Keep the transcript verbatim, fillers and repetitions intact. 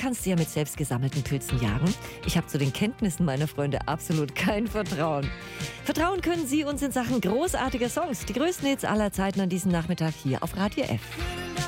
kannst du ja mit selbst gesammelten Pilzen jagen. Ich habe zu den Kenntnissen meiner Freunde absolut kein Vertrauen. Vertrauen können Sie uns in Sachen großartiger Songs. Die größten Hits aller Zeiten an diesem Nachmittag hier auf Radio F.